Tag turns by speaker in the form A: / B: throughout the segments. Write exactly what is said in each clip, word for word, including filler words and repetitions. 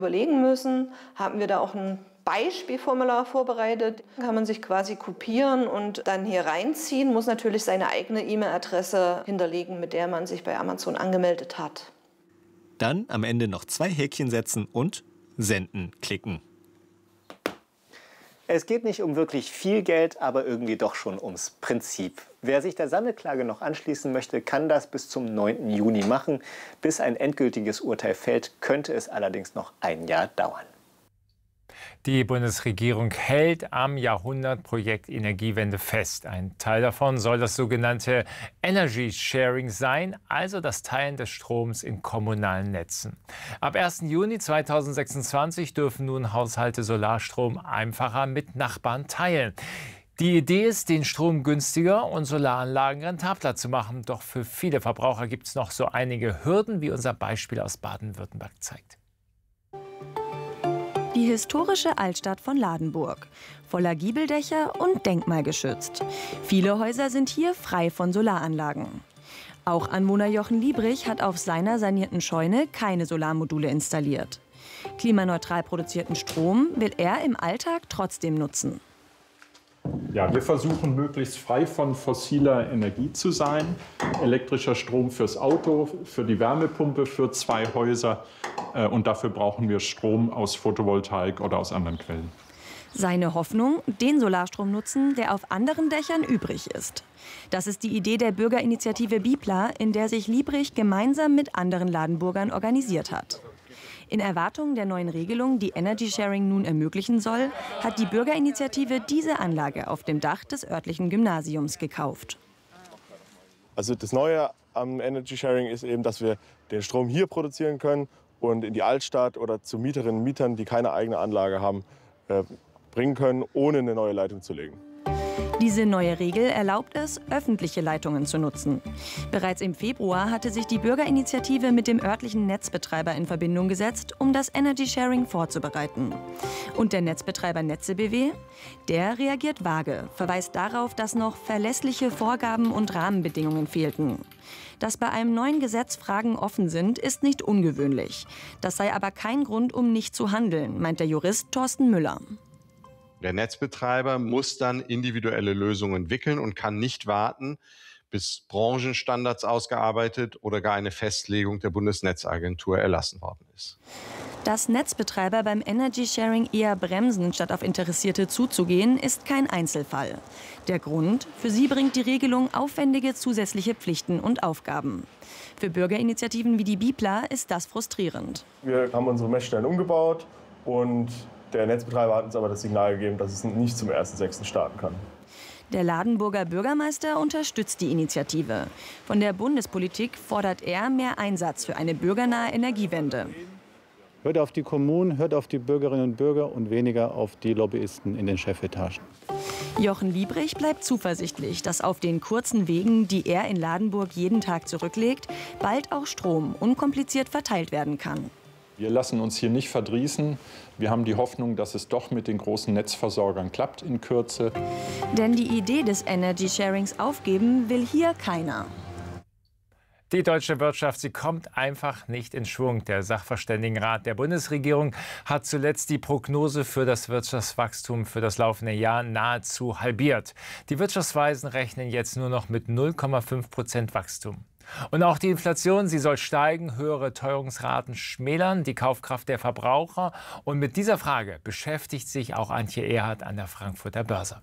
A: überlegen müssen, haben wir da auch ein Beispielformular vorbereitet. Kann man sich quasi kopieren und dann hier reinziehen, muss natürlich seine eigene E-Mail-Adresse hinterlegen, mit der man sich bei Amazon angemeldet hat.
B: Dann am Ende noch zwei Häkchen setzen und Senden klicken.
C: Es geht nicht um wirklich viel Geld, aber irgendwie doch schon ums Prinzip. Wer sich der Sammelklage noch anschließen möchte, kann das bis zum neunten Juni machen. Bis ein endgültiges Urteil fällt, könnte es allerdings noch ein Jahr dauern.
D: Die Bundesregierung hält am Jahrhundertprojekt Energiewende fest. Ein Teil davon soll das sogenannte Energy Sharing sein, also das Teilen des Stroms in kommunalen Netzen. Ab ersten Juni zweitausendsechsundzwanzig dürfen nun Haushalte Solarstrom einfacher mit Nachbarn teilen. Die Idee ist, den Strom günstiger und Solaranlagen rentabler zu machen. Doch für viele Verbraucher gibt es noch so einige Hürden, wie unser Beispiel aus Baden-Württemberg zeigt.
E: Die historische Altstadt von Ladenburg, voller Giebeldächer und denkmalgeschützt. Viele Häuser sind hier frei von Solaranlagen. Auch Anwohner Jochen Liebrich hat auf seiner sanierten Scheune keine Solarmodule installiert. Klimaneutral produzierten Strom will er im Alltag trotzdem nutzen.
F: Ja, wir versuchen, möglichst frei von fossiler Energie zu sein. Elektrischer Strom fürs Auto, für die Wärmepumpe, für zwei Häuser. Und dafür brauchen wir Strom aus Photovoltaik oder aus anderen Quellen.
E: Seine Hoffnung, den Solarstrom nutzen, der auf anderen Dächern übrig ist. Das ist die Idee der Bürgerinitiative Bipla, in der sich Liebrich gemeinsam mit anderen Ladenburgern organisiert hat. In Erwartung der neuen Regelung, die Energy Sharing nun ermöglichen soll, hat die Bürgerinitiative diese Anlage auf dem Dach des örtlichen Gymnasiums gekauft.
G: Also das Neue am Energy Sharing ist eben, dass wir den Strom hier produzieren können und in die Altstadt oder zu Mieterinnen und Mietern, die keine eigene Anlage haben, äh, bringen können, ohne eine neue Leitung zu legen.
E: Diese neue Regel erlaubt es, öffentliche Leitungen zu nutzen. Bereits im Februar hatte sich die Bürgerinitiative mit dem örtlichen Netzbetreiber in Verbindung gesetzt, um das Energy Sharing vorzubereiten. Und der Netzbetreiber Netze B W? Der reagiert vage, verweist darauf, dass noch verlässliche Vorgaben und Rahmenbedingungen fehlten. Dass bei einem neuen Gesetz Fragen offen sind, ist nicht ungewöhnlich. Das sei aber kein Grund, um nicht zu handeln, meint der Jurist Thorsten Müller.
H: Der Netzbetreiber muss dann individuelle Lösungen entwickeln und kann nicht warten, bis Branchenstandards ausgearbeitet oder gar eine Festlegung der Bundesnetzagentur erlassen worden ist.
E: Dass Netzbetreiber beim Energy Sharing eher bremsen, statt auf Interessierte zuzugehen, ist kein Einzelfall. Der Grund? Für sie bringt die Regelung aufwendige zusätzliche Pflichten und Aufgaben. Für Bürgerinitiativen wie die Bipla ist das frustrierend.
G: Wir haben unsere Messstellen umgebaut und der Netzbetreiber hat uns aber das Signal gegeben, dass es nicht zum ersten sechsten starten kann.
E: Der Ladenburger Bürgermeister unterstützt die Initiative. Von der Bundespolitik fordert er mehr Einsatz für eine bürgernahe Energiewende.
I: Hört auf die Kommunen, hört auf die Bürgerinnen und Bürger und weniger auf die Lobbyisten in den Chefetagen.
E: Jochen Liebrich bleibt zuversichtlich, dass auf den kurzen Wegen, die er in Ladenburg jeden Tag zurücklegt, bald auch Strom unkompliziert verteilt werden kann.
F: Wir lassen uns hier nicht verdrießen. Wir haben die Hoffnung, dass es doch mit den großen Netzversorgern klappt in Kürze.
E: Denn die Idee des Energy Sharings aufgeben will hier keiner.
D: Die deutsche Wirtschaft, sie kommt einfach nicht in Schwung. Der Sachverständigenrat der Bundesregierung hat zuletzt die Prognose für das Wirtschaftswachstum für das laufende Jahr nahezu halbiert. Die Wirtschaftsweisen rechnen jetzt nur noch mit null Komma fünf Prozent Wachstum. Und auch die Inflation, sie soll steigen, höhere Teuerungsraten schmälern die Kaufkraft der Verbraucher. Und mit dieser Frage beschäftigt sich auch Antje Erhardt an der Frankfurter Börse.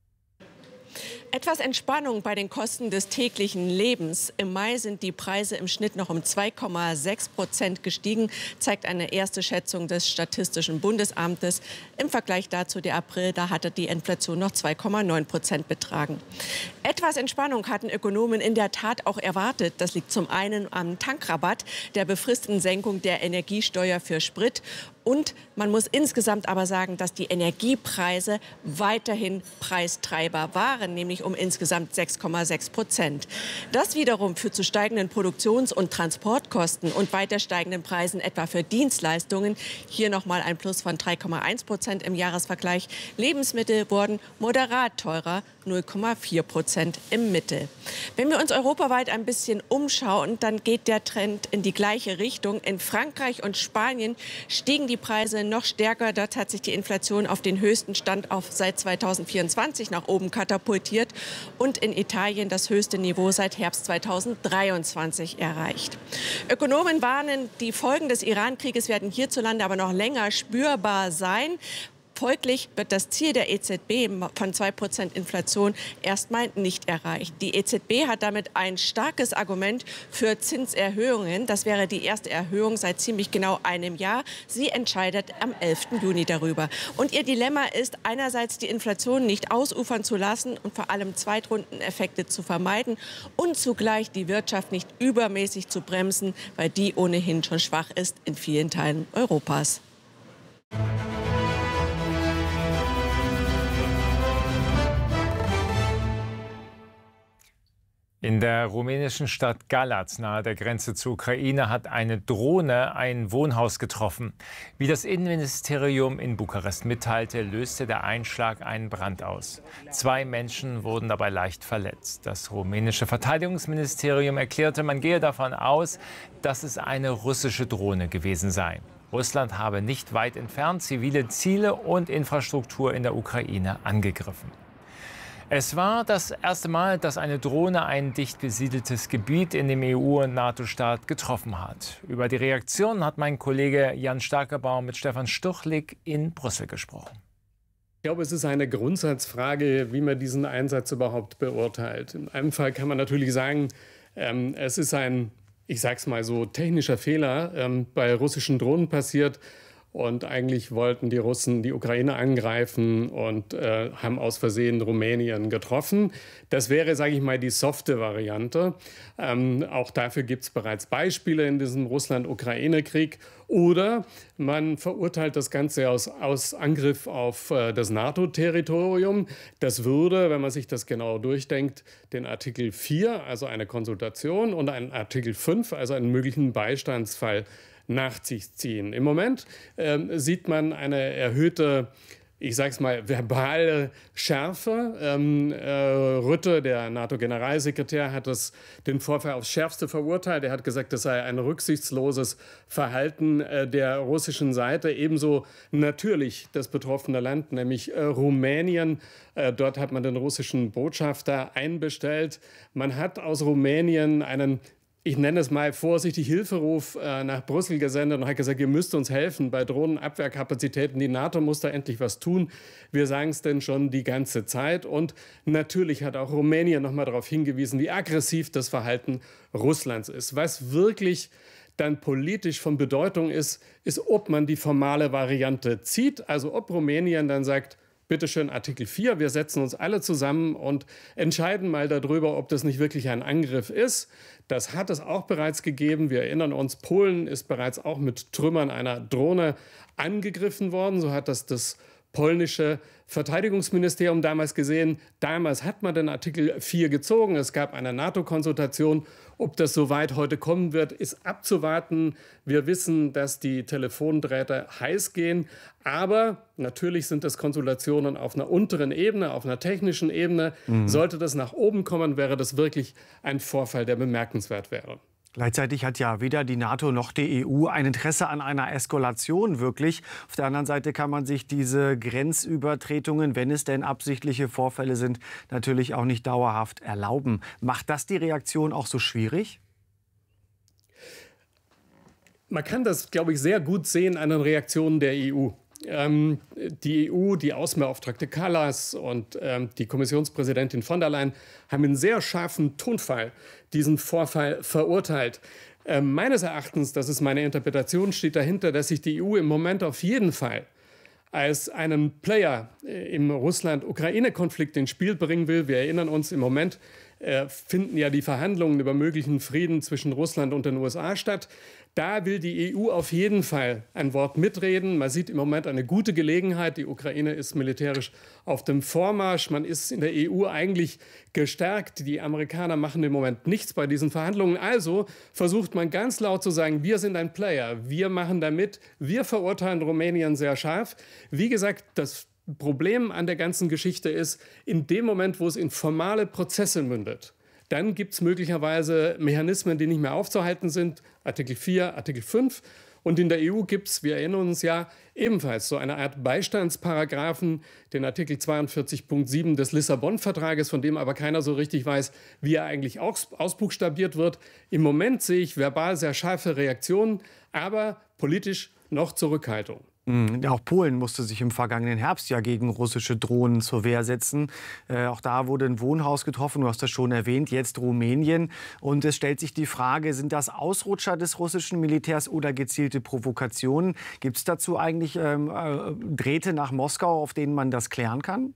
J: Etwas Entspannung bei den Kosten des täglichen Lebens. Im Mai sind die Preise im Schnitt noch um zwei Komma sechs Prozent gestiegen, zeigt eine erste Schätzung des Statistischen Bundesamtes. Im Vergleich dazu der April, da hatte die Inflation noch zwei Komma neun Prozent betragen. Etwas Entspannung hatten Ökonomen in der Tat auch erwartet. Das liegt zum einen am Tankrabatt, der befristeten Senkung der Energiesteuer für Sprit. Und man muss insgesamt aber sagen, dass die Energiepreise weiterhin Preistreiber waren, nämlich um insgesamt sechs Komma sechs Prozent. Das wiederum führt zu steigenden Produktions- und Transportkosten und weiter steigenden Preisen etwa für Dienstleistungen. Hier nochmal ein Plus von drei Komma eins Prozent im Jahresvergleich. Lebensmittel wurden moderat teurer, null Komma vier Prozent im Mittel. Wenn wir uns europaweit ein bisschen umschauen, dann geht der Trend in die gleiche Richtung. In Frankreich und Spanien stiegen die Energiepreise noch stärker. Dort hat sich die Inflation auf den höchsten Stand auf seit zweitausendvierundzwanzig nach oben katapultiert und in Italien das höchste Niveau seit Herbst zweitausenddreiundzwanzig erreicht. Ökonomen warnen, die Folgen des Iran-Krieges werden hierzulande aber noch länger spürbar sein. Folglich wird das Ziel der E Z B von zwei Prozent Inflation erstmal nicht erreicht. Die E Z B hat damit ein starkes Argument für Zinserhöhungen. Das wäre die erste Erhöhung seit ziemlich genau einem Jahr. Sie entscheidet am elften Juni darüber. Und ihr Dilemma ist, einerseits die Inflation nicht ausufern zu lassen und vor allem Zweitrundeneffekte zu vermeiden und zugleich die Wirtschaft nicht übermäßig zu bremsen, weil die ohnehin schon schwach ist in vielen Teilen Europas.
D: In der rumänischen Stadt Galați nahe der Grenze zur Ukraine hat eine Drohne ein Wohnhaus getroffen. Wie das Innenministerium in Bukarest mitteilte, löste der Einschlag einen Brand aus. Zwei Menschen wurden dabei leicht verletzt. Das rumänische Verteidigungsministerium erklärte, man gehe davon aus, dass es eine russische Drohne gewesen sei. Russland habe nicht weit entfernt zivile Ziele und Infrastruktur in der Ukraine angegriffen. Es war das erste Mal, dass eine Drohne ein dicht besiedeltes Gebiet in dem E U- und NATO-Staat getroffen hat. Über die Reaktion hat mein Kollege Jan Starkebaum mit Stefan Stuchlik in Brüssel gesprochen.
K: Ich glaube, es ist eine Grundsatzfrage, wie man diesen Einsatz überhaupt beurteilt. In einem Fall kann man natürlich sagen, ähm, es ist ein, ich sag's mal so, technischer Fehler ähm, bei russischen Drohnen passiert. Und eigentlich wollten die Russen die Ukraine angreifen und äh, haben aus Versehen Rumänien getroffen. Das wäre, sage ich mal, die softe Variante. Ähm, auch dafür gibt es bereits Beispiele in diesem Russland-Ukraine-Krieg. Oder man verurteilt das Ganze aus, aus Angriff auf äh, das NATO-Territorium. Das würde, wenn man sich das genau durchdenkt, den Artikel vier, also eine Konsultation, und einen Artikel fünf, also einen möglichen Beistandsfall, nach sich ziehen. Im Moment ähm, sieht man eine erhöhte, ich sage es mal, verbale Schärfe. Ähm, äh, Rutte, der NATO-Generalsekretär, hat das, den Vorfall aufs Schärfste verurteilt. Er hat gesagt, das sei ein rücksichtsloses Verhalten äh, der russischen Seite. Ebenso natürlich das betroffene Land, nämlich äh, Rumänien. Äh, dort hat man den russischen Botschafter einbestellt. Man hat aus Rumänien einen, ich nenne es mal vorsichtig, Hilferuf äh, nach Brüssel gesendet und hat gesagt, ihr müsst uns helfen bei Drohnenabwehrkapazitäten. Die NATO muss da endlich was tun. Wir sagen es denn schon die ganze Zeit. Und natürlich hat auch Rumänien noch mal darauf hingewiesen, wie aggressiv das Verhalten Russlands ist. Was wirklich dann politisch von Bedeutung ist, ist, ob man die formale Variante zieht. Also ob Rumänien dann sagt, bitte schön, Artikel vier, wir setzen uns alle zusammen und entscheiden mal darüber, ob das nicht wirklich ein Angriff ist. Das hat es auch bereits gegeben. Wir erinnern uns, Polen ist bereits auch mit Trümmern einer Drohne angegriffen worden. So hat das das polnische Verteidigungsministerium damals gesehen. Damals hat man den Artikel vier gezogen. Es gab eine NATO-Konsultation. Ob das so weit heute kommen wird, ist abzuwarten. Wir wissen, dass die Telefondrähte heiß gehen. Aber natürlich sind das Konsultationen auf einer unteren Ebene, auf einer technischen Ebene. Mhm. Sollte das nach oben kommen, wäre das wirklich ein Vorfall, der bemerkenswert wäre.
L: Gleichzeitig hat ja weder die NATO noch die E U ein Interesse an einer Eskalation wirklich. Auf der anderen Seite kann man sich diese Grenzübertretungen, wenn es denn absichtliche Vorfälle sind, natürlich auch nicht dauerhaft erlauben. Macht das die Reaktion auch so schwierig?
K: Man kann das, glaube ich, sehr gut sehen an den Reaktionen der E U. Ähm, die E U, die Außenbeauftragte Kallas und ähm, die Kommissionspräsidentin von der Leyen haben in sehr scharfem Tonfall diesen Vorfall verurteilt. Äh, meines Erachtens, das ist meine Interpretation, steht dahinter, dass sich die E U im Moment auf jeden Fall als einen Player äh, im Russland-Ukraine-Konflikt ins Spiel bringen will. Wir erinnern uns, im Moment äh, finden ja die Verhandlungen über möglichen Frieden zwischen Russland und den U S A statt. Da will die E U auf jeden Fall ein Wort mitreden. Man sieht im Moment eine gute Gelegenheit. Die Ukraine ist militärisch auf dem Vormarsch. Man ist in der E U eigentlich gestärkt. Die Amerikaner machen im Moment nichts bei diesen Verhandlungen. Also versucht man ganz laut zu sagen, wir sind ein Player. Wir machen da mit. Wir verurteilen Rumänien sehr scharf. Wie gesagt, das Problem an der ganzen Geschichte ist, in dem Moment, wo es in formale Prozesse mündet, dann gibt es möglicherweise Mechanismen, die nicht mehr aufzuhalten sind, Artikel vier, Artikel fünf. Und in der E U gibt es, wir erinnern uns ja, ebenfalls so eine Art Beistandsparagraphen, den Artikel zweiundvierzig Punkt sieben des Lissabon-Vertrages, von dem aber keiner so richtig weiß, wie er eigentlich aus, ausbuchstabiert wird. Im Moment sehe ich verbal sehr scharfe Reaktionen, aber politisch noch Zurückhaltung.
L: Auch Polen musste sich im vergangenen Herbst ja gegen russische Drohnen zur Wehr setzen. Äh, auch da wurde ein Wohnhaus getroffen, du hast das schon erwähnt, jetzt Rumänien. Und es stellt sich die Frage, sind das Ausrutscher des russischen Militärs oder gezielte Provokationen? Gibt es dazu eigentlich ähm, äh, Drähte nach Moskau, auf denen man das klären kann?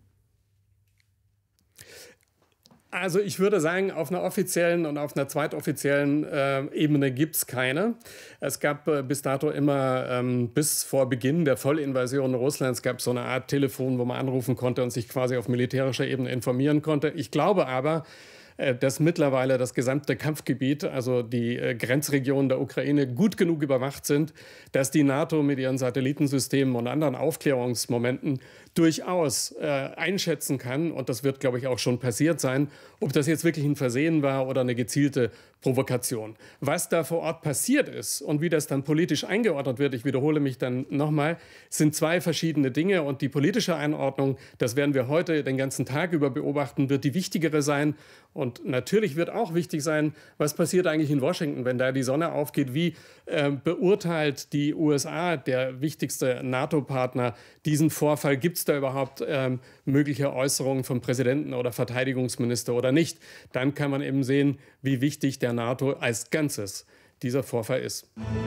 K: Also ich würde sagen, auf einer offiziellen und auf einer zweitoffiziellen äh, Ebene gibt es keine. Es gab äh, bis dato immer, ähm, bis vor Beginn der Vollinvasion Russlands, gab es so eine Art Telefon, wo man anrufen konnte und sich quasi auf militärischer Ebene informieren konnte. Ich glaube aber, äh, dass mittlerweile das gesamte Kampfgebiet, also die äh, Grenzregionen der Ukraine, gut genug überwacht sind, dass die NATO mit ihren Satellitensystemen und anderen Aufklärungsmomenten durchaus äh, einschätzen kann, und das wird, glaube ich, auch schon passiert sein, ob das jetzt wirklich ein Versehen war oder eine gezielte Provokation. Was da vor Ort passiert ist und wie das dann politisch eingeordnet wird, ich wiederhole mich dann nochmal, sind zwei verschiedene Dinge, und die politische Einordnung, das werden wir heute den ganzen Tag über beobachten, wird die wichtigere sein. Und natürlich wird auch wichtig sein, was passiert eigentlich in Washington, wenn da die Sonne aufgeht, wie äh, beurteilt die U S A, der wichtigste NATO-Partner, diesen Vorfall. Gibt es da überhaupt ähm, mögliche Äußerungen vom Präsidenten oder Verteidigungsminister oder nicht? Dann kann man eben sehen, wie wichtig der NATO als Ganzes dieser Vorfall ist.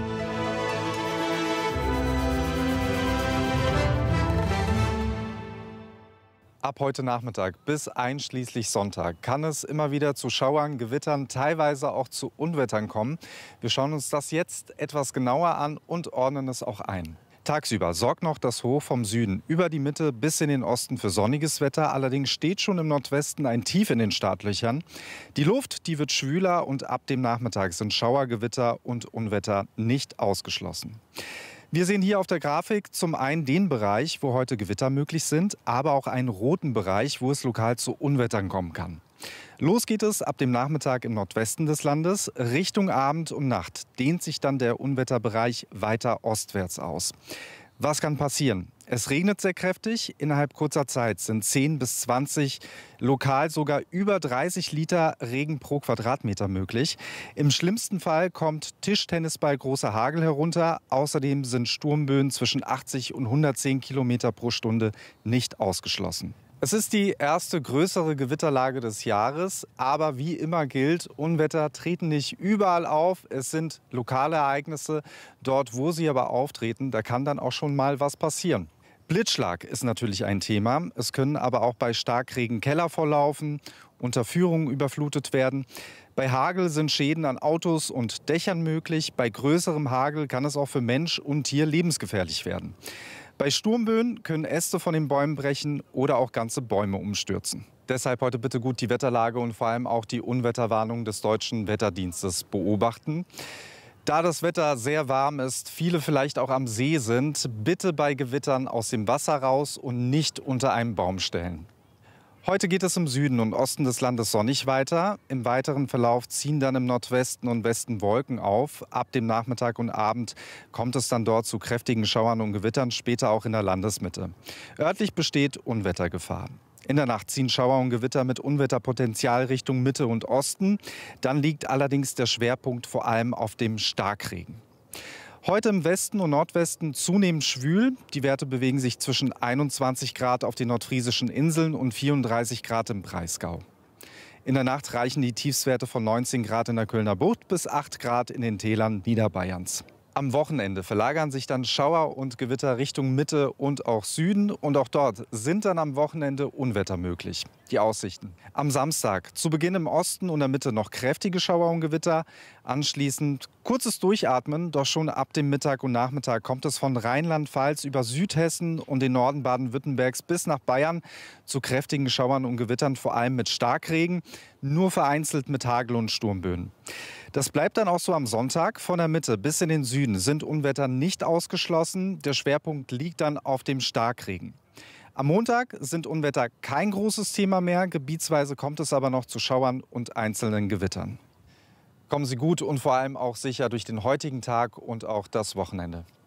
M: Ab heute Nachmittag bis einschließlich Sonntag kann es immer wieder zu Schauern, Gewittern, teilweise auch zu Unwettern kommen. Wir schauen uns das jetzt etwas genauer an und ordnen es auch ein. Tagsüber sorgt noch das Hoch vom Süden über die Mitte bis in den Osten für sonniges Wetter. Allerdings steht schon im Nordwesten ein Tief in den Startlöchern. Die Luft, die wird schwüler, und ab dem Nachmittag sind Schauer, Gewitter und Unwetter nicht ausgeschlossen. Wir sehen hier auf der Grafik zum einen den Bereich, wo heute Gewitter möglich sind, aber auch einen roten Bereich, wo es lokal zu Unwettern kommen kann. Los geht es ab dem Nachmittag im Nordwesten des Landes. Richtung Abend und Nacht dehnt sich dann der Unwetterbereich weiter ostwärts aus. Was kann passieren? Es regnet sehr kräftig. Innerhalb kurzer Zeit sind zehn bis zwanzig, lokal sogar über dreißig Liter Regen pro Quadratmeter möglich. Im schlimmsten Fall kommt Tischtennisball großer Hagel herunter. Außerdem sind Sturmböen zwischen achtzig und hundertzehn Kilometer pro Stunde nicht ausgeschlossen. Es ist die erste größere Gewitterlage des Jahres, aber wie immer gilt, Unwetter treten nicht überall auf. Es sind lokale Ereignisse. Dort, wo sie aber auftreten, da kann dann auch schon mal was passieren. Blitzschlag ist natürlich ein Thema. Es können aber auch bei Starkregen Keller volllaufen, Unterführungen überflutet werden. Bei Hagel sind Schäden an Autos und Dächern möglich. Bei größerem Hagel kann es auch für Mensch und Tier lebensgefährlich werden. Bei Sturmböen können Äste von den Bäumen brechen oder auch ganze Bäume umstürzen. Deshalb heute bitte gut die Wetterlage und vor allem auch die Unwetterwarnung des Deutschen Wetterdienstes beobachten. Da das Wetter sehr warm ist, viele vielleicht auch am See sind, bitte bei Gewittern aus dem Wasser raus und nicht unter einem Baum stellen. Heute geht es im Süden und Osten des Landes sonnig weiter. Im weiteren Verlauf ziehen dann im Nordwesten und Westen Wolken auf. Ab dem Nachmittag und Abend kommt es dann dort zu kräftigen Schauern und Gewittern, später auch in der Landesmitte. Örtlich besteht Unwettergefahr. In der Nacht ziehen Schauer und Gewitter mit Unwetterpotenzial Richtung Mitte und Osten. Dann liegt allerdings der Schwerpunkt vor allem auf dem Starkregen. Heute im Westen und Nordwesten zunehmend schwül. Die Werte bewegen sich zwischen einundzwanzig Grad auf den nordfriesischen Inseln und vierunddreißig Grad im Breisgau. In der Nacht reichen die Tiefstwerte von neunzehn Grad in der Kölner Bucht bis acht Grad in den Tälern Niederbayerns. Am Wochenende verlagern sich dann Schauer und Gewitter Richtung Mitte und auch Süden. Und auch dort sind dann am Wochenende Unwetter möglich. Die Aussichten: Am Samstag zu Beginn im Osten und der Mitte noch kräftige Schauer und Gewitter. Anschließend kurzes Durchatmen, doch schon ab dem Mittag und Nachmittag kommt es von Rheinland-Pfalz über Südhessen und den Norden Baden-Württembergs bis nach Bayern zu kräftigen Schauern und Gewittern, vor allem mit Starkregen, nur vereinzelt mit Hagel und Sturmböen. Das bleibt dann auch so am Sonntag. Von der Mitte bis in den Süden sind Unwetter nicht ausgeschlossen. Der Schwerpunkt liegt dann auf dem Starkregen. Am Montag sind Unwetter kein großes Thema mehr. Gebietsweise kommt es aber noch zu Schauern und einzelnen Gewittern. Kommen Sie gut und vor allem auch sicher durch den heutigen Tag und auch das Wochenende.